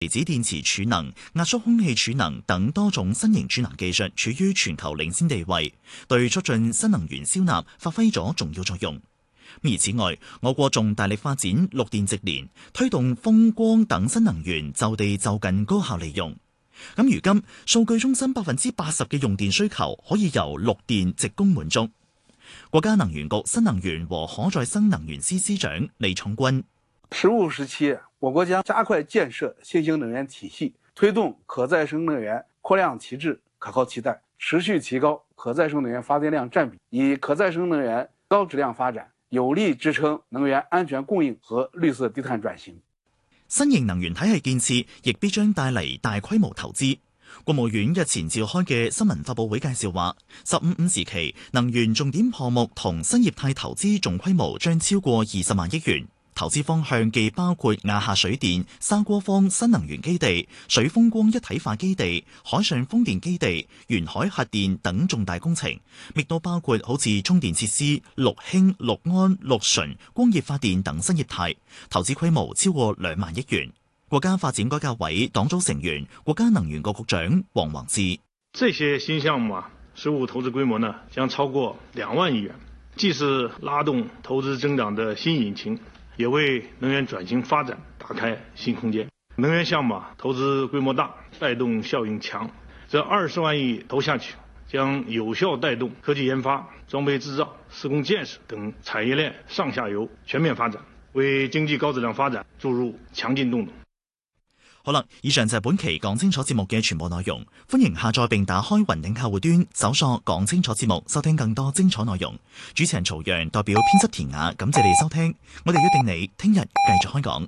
離子電池儲能、壓縮空氣儲能等多種新型儲能技術處於全球領先地位，對促進新能源銷納發揮咗重要作用。而此外，我國仲大力發展綠電直連，推動風光等新能源就地就近高效利用。咁如今，數據中心80%嘅用電需求可以由綠電直供滿足。國家能源局新能源和可再生能源司司長李創軍 “十五”時期，我國將加快建設新型能源體系，推動可再生能源擴量提質、可靠替代，持續提高可再生能源發電量佔比，以可再生能源高質量發展，有力支撐能源安全供應和綠色低碳轉型。 新型能源體系建設亦必將帶嚟大規模投資。國務院日前召開嘅新聞發佈會介紹話，15+時期能源重點項目同新業態投資總規模將超過20萬億元。投資方向既包括亞夏水電、沙鍋坊新能源基地、水風光一體化基地、海上風電基地、沿海核電等重大工程，亦都包括好似充電設施、綠氫、綠安、綠純、光熱發電等新業態，投資規模超過2萬億元。國家發展改革委黨組成員、國家能源局局長王宏志： 這些新項目實務投資規模將超過2萬億元，既是拉動投資增長的新引擎，也為能源轉型發展打開新空間。能源項目投資規模大，帶動效應強，這20萬億投下去，將有效帶動科技研發、裝備製造、施工建設等產業鏈上下游全面發展，為經濟高質量發展注入強勁動能。 好啦，以上就係本期講清楚節目嘅全部內容。歡迎下載並打開雲頂客戶端，搜索講清楚節目，收聽更多精彩內容。主持人曹陽代表編輯田雅，感謝你收聽。我哋約定你聽日繼續開講。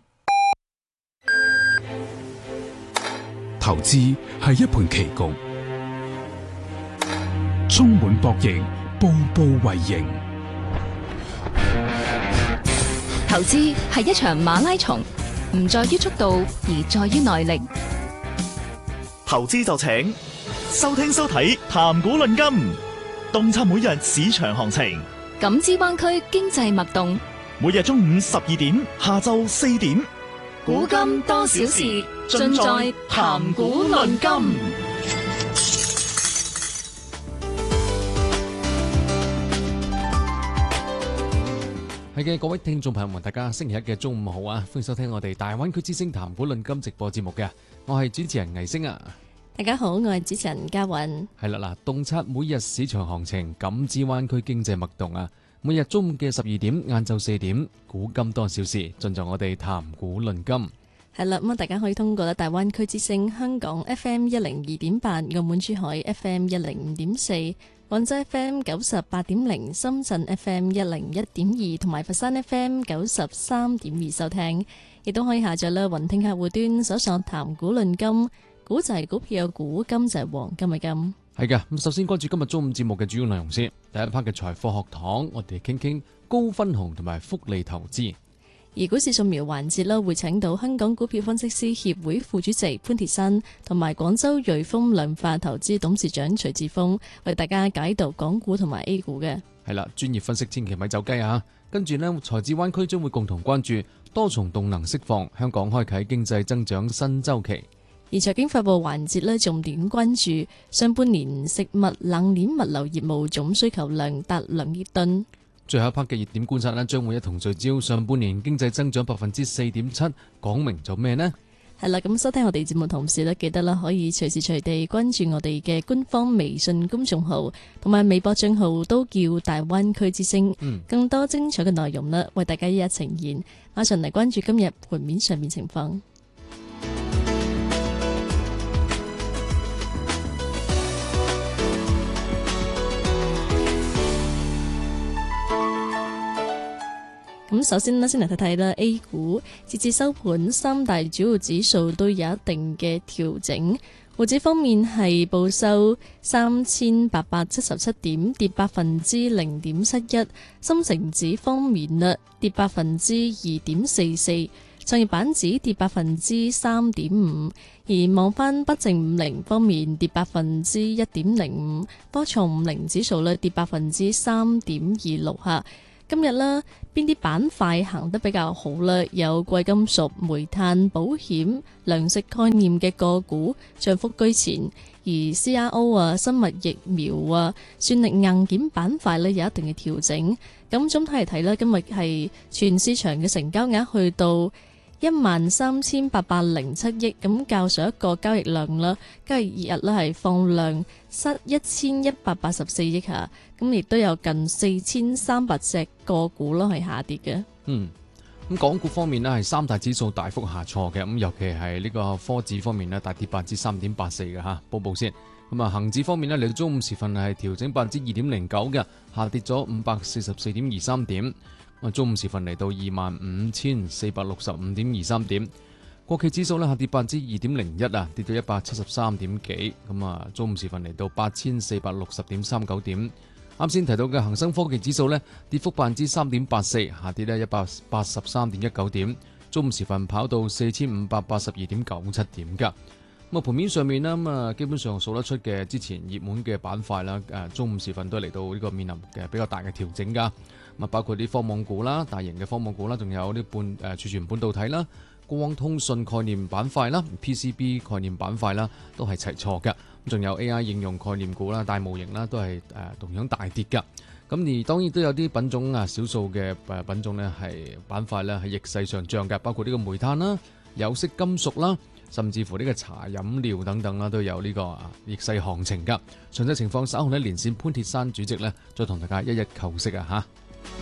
投資係一盤棋局，充滿博弈，步步為營。 投資係一場馬拉松，唔在於速度，而在於耐力。 投資就請收聽收睇談股論金，洞察每日市場行情， 感知灣區經濟脈動。 每日中午12點，下晝4點， 古今多少事，盡在談股論金。 係嘅，各位聽眾朋友們，大家星期一嘅中午好啊！歡迎收聽我哋大灣區之聲談股論金直播節目嘅，我係主持人魏星啊！ 大家好，我係主持人嘉韻。 係啦，嗱，洞察每日市場行情，感知灣區經濟脈動啊！每日中午嘅12點，晏晝4點，古今多少事，盡在我哋談股論金。 係啦，咁大家可以通過大灣區之聲香港 FM 102.8、澳門珠海 FM 105.4、廣州 FM 98.0、深圳 FM 101.2同埋佛山 FM 93.2收聽，亦都可以下載啦雲聽客戶端，搜索談股論金，股就係股票嘅股，金就係黃金嘅金。係嘅，咁首先關注今日中午節目嘅主要內容先。第一 part 嘅財貨學堂，我哋傾傾高分紅同埋複利投資。 而股市掃描環節啦，會請到香港股票分析師協會副主席潘鐵珊同埋廣州瑞豐量化投資董事長徐志峰為大家解讀港股同埋 A 股嘅。 係啦，專業分析千祈咪走雞啊！跟住呢，財智灣區將會共同關注多重動能釋放，香港開啟經濟增長新周期。 而財經快報環節呢，重點關注上半年食物冷鏈物流業務總需求量達2億噸。 最後一 part 嘅熱點觀察呢，將會一同聚焦上半年經濟增長4.7%，講明咗咩呢？ 係啦，咁收聽我哋節目同時呢，記得啦可以隨時隨地關注我哋嘅官方微信公眾號同埋微博賬號，都叫大灣區之聲。更多精彩嘅內容呢，為大家一一呈現。馬上嚟關注今日盤面上面情況。咁首先呢，先嚟睇睇啦 A 股，截至收盤，三大主要指數都有一定嘅調整。滬指方面係報收3877點，跌0.71%。深成指方面啦，跌2.44%。創業板指跌3.5%，而望翻北證50方面跌1.05%，科創50指數咧跌3.26%。 今日啦，邊啲板塊行得比較好呢？有貴金屬、煤炭、保險、糧食概念嘅個股漲幅居前，而 CRO 啊、生物疫苗啊、算力硬件板塊呢有一定嘅調整。咁總體嚟睇呢，今日係全市場嘅成交額去到13,807億，咁較上一個交易量啦，交易日呢係放量1184億下，咁亦都有近4300隻個股咯係下跌嘅。 咁港股方面呢係三大指數大幅下挫嘅，咁尤其係呢個科指方面呢大跌3.84%嘅嚇，報先。咁啊，恒指方面呢嚟到中午時分係調整2.09%嘅，下跌咗544.23點。中午時分嚟到25,465.23點，國企指數呢下跌2.01%啊，跌到173點幾。咁啊，中午時分嚟到8,460.39點。啱先提到嘅恒生科技指數呢跌幅3.84%，下跌呢183.19點。中午時分跑到4,582.97點㗎。咁啊，盤面上面呢，咁啊，基本上數得出嘅之前熱門嘅板塊啦，中午時分都嚟到呢個面臨嘅比較大嘅調整㗎。咁啊，包括啲科網股啦、大型嘅科網股啦，仲有啲儲存半導體啦、光通訊概念板塊啦、PCB 概念板塊啦，都係齊挫嘅。咁仲有 AI 應用概念股啦、大模型啦，都係同樣大跌㗎。咁而當然都有啲品種啊，少數嘅品種呢係板塊呢係逆勢上漲嘅，包括呢個煤炭啦、有色金屬啦，甚至乎呢個茶飲料等等啦，都有呢個逆勢行情㗎。詳細情況稍後呢連線潘鐵珊主席呢，再同大家一一構析啊嚇。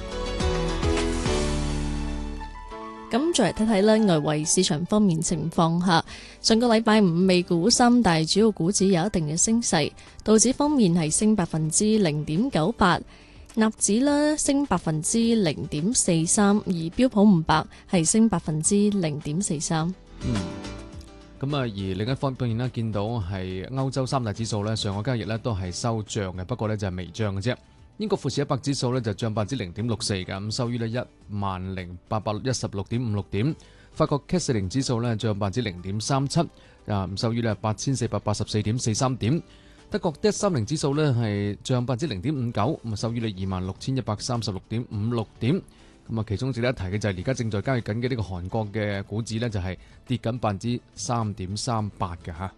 咁再嚟睇睇咧，外圍市場方面情況下，上個禮拜五美股三大主要股指有一定嘅升勢，道指方面係升0.98%，納指咧升0.43%，而標普500係升0.43%。 咁啊，而另一方面呢，見到係歐洲三大指數呢，上個交易日呢都係收漲嘅，不過呢就係微漲嘅啫。英國富時100指數呢就漲0.64%嘅，咁收於呢10,816.56點。法國 CAC 40指數呢漲0.37%，咁收於呢8,484.43點。德國 DAX 30指數呢係漲0.59%，咁收於呢26,136.56點。咁啊，其中值得一提嘅就係而家正在交易緊嘅呢個韓國嘅股指呢，就係跌緊3.38%嘅嚇。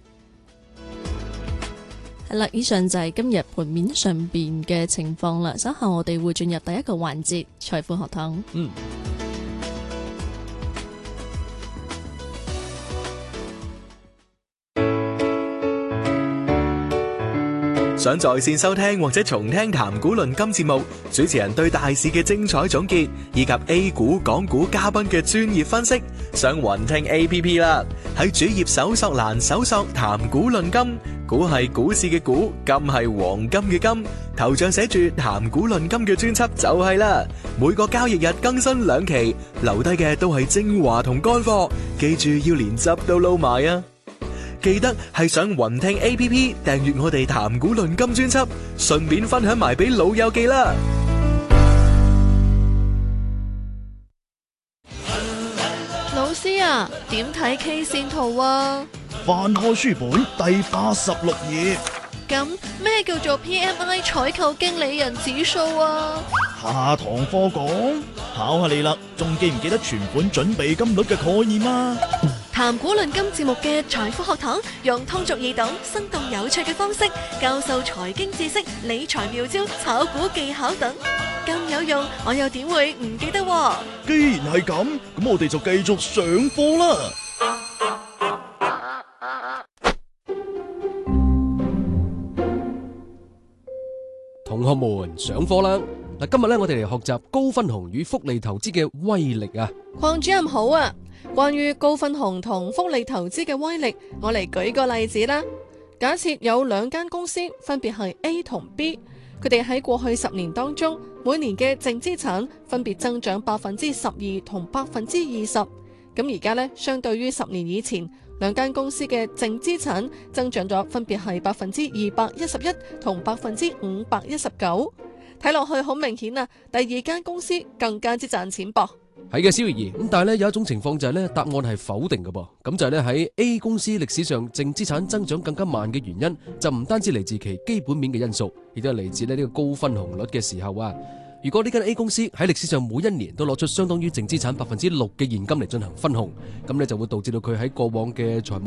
係啦，以上就係今日盤面上邊嘅情況啦。稍後我哋會進入第一個環節財富學堂。 想在線收聽或者重聽談股論金節目，主持人對大市嘅精彩總結，以及 A 股、港股嘉賓嘅專業分析，上雲聽 APP 啦。喺主頁搜索欄搜索談股論金，股係股市嘅股，金係黃金嘅金，頭像寫住談股論金嘅專輯就係啦。每個交易日更新2期，留低嘅都係精華同乾貨，記住要連汁都撈埋啊！記得係上雲聽 APP 訂閱我哋談股論金專輯，順便分享埋俾老友記啦。 老師啊，點睇 K 線圖啊？ 翻開書本第86頁。 咁咩叫做 PMI 採購經理人指數啊？ 下堂課講，考下你啦，仲記唔記得存款準備金率嘅概念啊？ 談股論金節目嘅財富學堂，用通俗易懂、生動有趣嘅方式教授財經知識、理財妙招、炒股技巧等，咁有用，我又點會唔記得喎？ 既然係咁，咁我哋就繼續上課啦。 同學們上課啦！嗱，今日咧我哋嚟學習高分紅與複利投資嘅威力啊！ 鄺主任好啊！關於高分紅同複利投資嘅威力，我嚟舉個例子啦。假設有2間公司，分別係 A 同 B， 佢哋喺過去10年當中，每年嘅淨資產分別增長12%同20%。咁而家咧，相對於10年以前，2間公司嘅淨資產增長咗，分別係211%同519%。睇落去好明顯啊，第2間公司更加之賺錢噃。 係嘅，小儀，咁但係咧有一種情況就係咧答案係否定嘅噃，咁就係咧喺 A 公司歷史上淨資產增長更加慢嘅原因，就唔單止嚟自其基本面嘅因素，亦都係嚟自呢個高分紅率嘅時候啊。 如果呢間 A 公司喺歷史上每一年都攞出相當於淨資產6%嘅現金嚟進行分紅，咁呢就會導致到佢喺過往嘅財務